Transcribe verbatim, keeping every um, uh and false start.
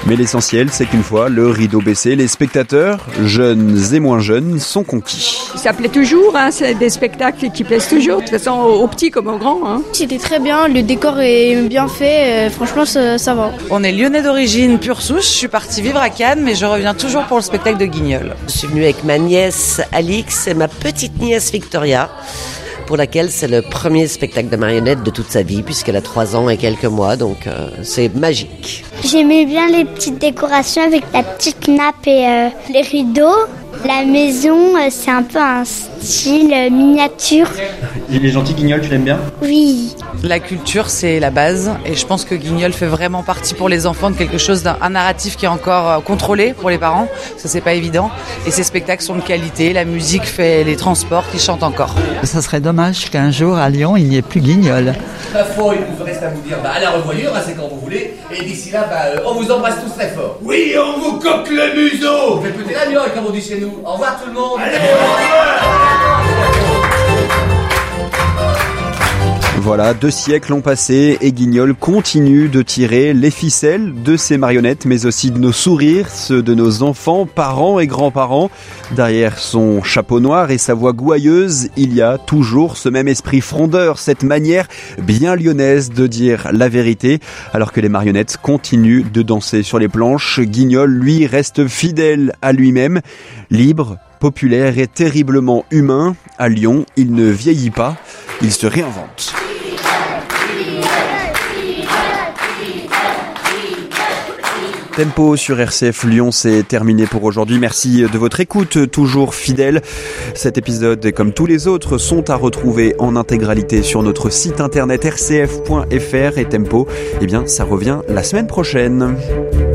Mais l'essentiel, c'est qu'une fois le rideau baissé, les spectateurs, jeunes et moins jeunes, sont conquis. Ça plaît toujours, hein, c'est des spectacles qui plaisent toujours, de toute façon aux petits comme aux grands. Hein. C'était très bien, le décor est bien fait, euh, franchement ça, ça va. On est lyonnais d'origine pure souche, je suis partie vivre à Cannes, mais je reviens toujours pour le spectacle de Guignol. Je suis venue avec ma nièce Alix et ma petite nièce Victoria, pour laquelle c'est le premier spectacle de marionnette de toute sa vie, puisqu'elle a trois ans et quelques mois, donc euh, c'est magique. J'aimais bien les petites décorations avec la petite nappe et euh, les rideaux. La maison, euh, c'est un peu un style euh, miniature. Il est gentil, Guignol, tu l'aimes bien ? Oui. La culture, c'est la base, et je pense que Guignol fait vraiment partie pour les enfants de quelque chose, d'un un narratif qui est encore euh, contrôlé pour les parents, parce que c'est pas évident, et ces spectacles sont de qualité, la musique fait les transports, ils chantent encore. Ça serait dommage qu'un jour à Lyon, il n'y ait plus Guignol. Ma foi, il nous reste à vous dire bah, à la revoyure, hein, c'est quand vous voulez, et d'ici là, bah, euh, on vous embrasse tous très fort. Oui, on vous coque le museau. Vous faites péter la miole, comme on dit chez nous. Au revoir tout le monde. Allez, au revoir. Voilà, deux siècles ont passé et Guignol continue de tirer les ficelles de ses marionnettes, mais aussi de nos sourires, ceux de nos enfants, parents et grands-parents. Derrière son chapeau noir et sa voix gouailleuse, il y a toujours ce même esprit frondeur, cette manière bien lyonnaise de dire la vérité. Alors que les marionnettes continuent de danser sur les planches, Guignol, lui, reste fidèle à lui-même, libre, populaire et terriblement humain. À Lyon, il ne vieillit pas, il se réinvente. Tempo sur R C F Lyon, c'est terminé pour aujourd'hui. Merci de votre écoute, toujours fidèle. Cet épisode, comme tous les autres, sont à retrouver en intégralité sur notre site internet r c f point f r et Tempo, eh bien, ça revient la semaine prochaine.